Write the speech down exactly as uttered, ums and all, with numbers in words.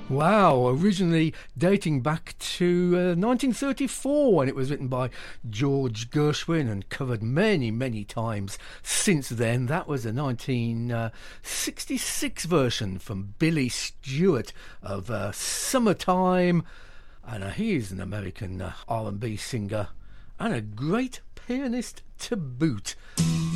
Wow, originally dating back to uh, nineteen thirty-four when it was written by George Gershwin and covered many, many times since then. That was a nineteen sixty-six version from Billy Stewart of uh, Summertime. And uh, he is an American uh, R and B singer and a great pianist to boot.